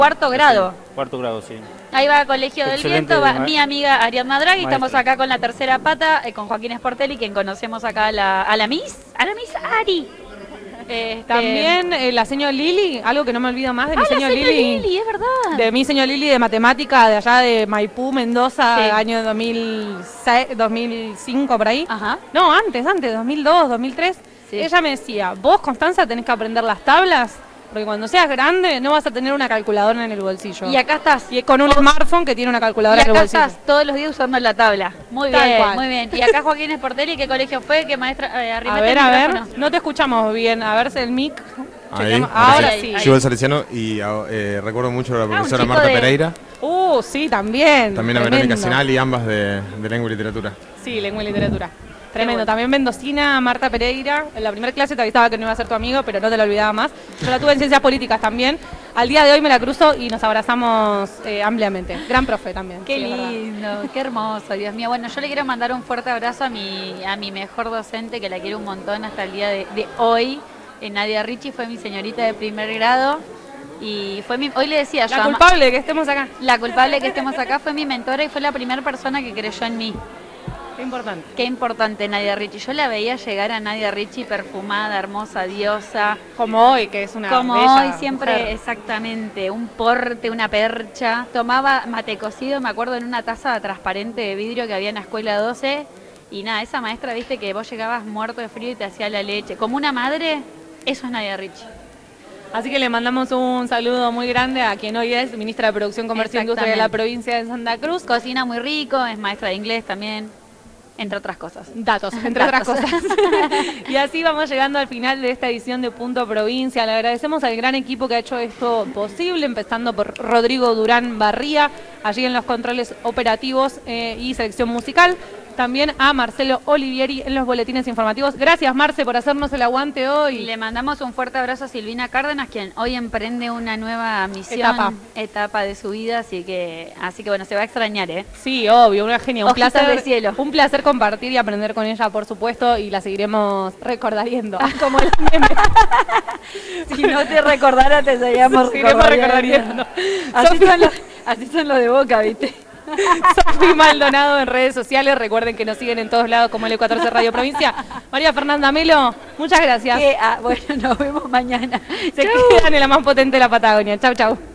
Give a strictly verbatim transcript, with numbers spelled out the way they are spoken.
cuarto grado. Cuarto grado, sí. Ahí va Colegio del Excelente, Viento, va ma- mi amiga Ariadna Draghi, maestra. estamos acá con la tercera pata, eh, con Joaquín Sportelli, quien conocemos acá a la, a la Miss, a la Miss Ari. Este, También eh, la señora Lili, algo que no me olvido más de mi ah, la señora señora Lili. Lili, es verdad. De mi señora Lili de matemática, de allá de Maipú, Mendoza, Sí. año dos mil seis, dos mil cinco, por ahí. Ajá. No, antes, antes, dos mil dos, dos mil tres. Sí. Ella me decía, vos, Constanza, tenés que aprender las tablas, porque cuando seas grande no vas a tener una calculadora en el bolsillo. Y acá estás. Y con un smartphone que tiene una Y calculadora en el acá bolsillo. estás todos los días usando la tabla. Muy Tal bien, cual. muy bien. Y acá Joaquín Sportelli, ¿qué colegio fue? ¿Qué maestra? Eh, A arrimate ver, el a ver, micrófono. no te escuchamos bien, a ver si el mic. Ahí, chequeamos. ahora Ahora sí. sí. Ahí. Yo el Salesiano y eh, recuerdo mucho a la un profesora chico Marta de- Pereira, Uh, sí, también. también a tremendo. Verónica Sinali, ambas de, de lengua y literatura. Sí, lengua y literatura. Tremendo. bueno. También mendocina, Marta Pereira. En la primera clase te avisaba que no iba a ser tu amigo, pero no te lo olvidaba más. Yo la tuve en ciencias políticas también. Al día de hoy me la cruzo y nos abrazamos eh, ampliamente. Gran profe también. Qué sí, es verdad. lindo, qué hermoso, Dios mío. Bueno, yo le quiero mandar un fuerte abrazo a mi, a mi mejor docente, que la quiero un montón hasta el día de, de hoy. Eh, Nadia Ricci fue mi señorita de primer grado y fue mi, hoy le decía yo, La ama- culpable de que estemos acá. la culpable de que estemos acá fue mi mentora y fue la primera persona que creyó en mí. Qué importante. Qué importante Nadia Ricci. Yo la veía llegar a Nadia Ricci perfumada, hermosa, diosa. Como hoy, que es una Como bella hoy, siempre, mujer. exactamente, un porte, una percha. Tomaba mate cocido, me acuerdo, en una taza transparente de vidrio que había en la escuela doce. Y nada, esa maestra, viste, que vos llegabas muerto de frío y te hacía la leche. Como una madre, eso es Nadia Ricci. Así que le mandamos un saludo muy grande a quien hoy es ministra de Producción, Comercio e Industria de la Exactamente. provincia de Santa Cruz. Cocina muy rico, es maestra de inglés también, entre otras cosas. Datos, entre Datos. otras cosas. Y así vamos llegando al final de esta edición de Punto Provincia. Le agradecemos al gran equipo que ha hecho esto posible, empezando por Rodrigo Durán Barría, allí en los controles operativos eh, y selección musical. También a Marcelo Olivieri en los boletines informativos. Gracias, Marce, por hacernos el aguante hoy. Y le mandamos un fuerte abrazo a Silvina Cárdenas, quien hoy emprende una nueva misión, Etapa. etapa de su vida, así que, así que bueno, se va a extrañar, ¿eh? Sí, obvio, una genia. Un Hojitas placer, de cielo. un placer compartir y aprender con ella, por supuesto, y la seguiremos recordariendo. Como el meme. Si no te recordara, te seguíamos Seguiremos recordando. recordariendo. Así Sofi- son, los, así son los de Boca, ¿viste? Sofi Maldonado en redes sociales. Recuerden que nos siguen en todos lados como L catorce Radio Provincia. María Fernanda Melo, muchas gracias. Que, ah, bueno, nos vemos mañana. Se Chau. quedan en la más potente de la Patagonia. Chau, chau.